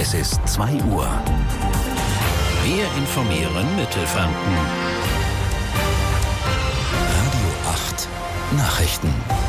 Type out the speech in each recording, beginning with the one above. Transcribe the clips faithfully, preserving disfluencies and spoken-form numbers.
Es ist zwei Uhr. Wir informieren Mittelfranken. Radio acht Nachrichten.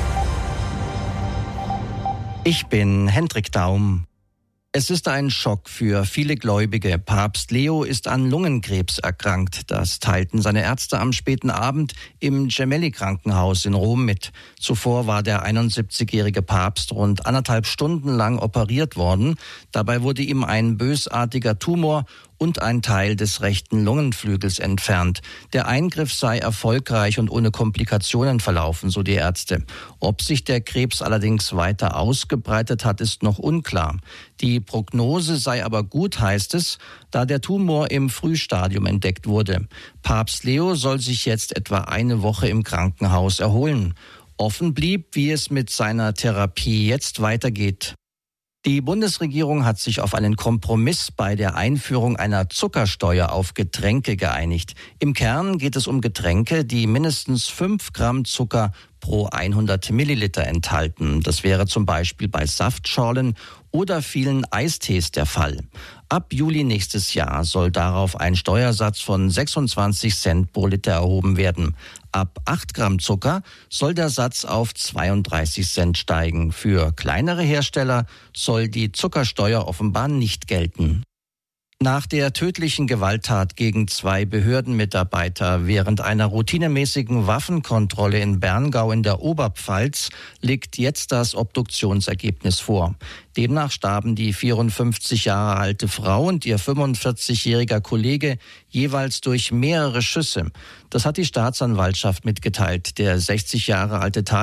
Ich bin Hendrik Daum. Es ist ein Schock für viele Gläubige. Papst Leo ist an Lungenkrebs erkrankt. Das teilten seine Ärzte am späten Abend im Gemelli-Krankenhaus in Rom mit. Zuvor war der einundsiebzigjährige Papst rund anderthalb Stunden lang operiert worden. Dabei wurde ihm ein bösartiger Tumor und ein Teil des rechten Lungenflügels entfernt. Der Eingriff sei erfolgreich und ohne Komplikationen verlaufen, so die Ärzte. Ob sich der Krebs allerdings weiter ausgebreitet hat, ist noch unklar. Die Prognose sei aber gut, heißt es, da der Tumor im Frühstadium entdeckt wurde. Papst Leo soll sich jetzt etwa eine Woche im Krankenhaus erholen. Offen blieb, wie es mit seiner Therapie jetzt weitergeht. Die Bundesregierung hat sich auf einen Kompromiss bei der Einführung einer Zuckersteuer auf Getränke geeinigt. Im Kern geht es um Getränke, die mindestens fünf Gramm Zucker pro hundert Milliliter enthalten. Das wäre zum Beispiel bei Saftschorlen oder vielen Eistees der Fall. Ab Juli nächstes Jahr soll darauf ein Steuersatz von sechsundzwanzig Cent pro Liter erhoben werden. Ab acht Gramm Zucker soll der Satz auf zweiunddreißig Cent steigen. Für kleinere Hersteller soll die Zuckersteuer offenbar nicht gelten. Nach der tödlichen Gewalttat gegen zwei Behördenmitarbeiter während einer routinemäßigen Waffenkontrolle in Berngau in der Oberpfalz liegt jetzt das Obduktionsergebnis vor. Demnach starben die vierundfünfzig Jahre alte Frau und ihr fünfundvierzigjähriger Kollege jeweils durch mehrere Schüsse. Das hat die Staatsanwaltschaft mitgeteilt. Der sechzig Jahre alte Tat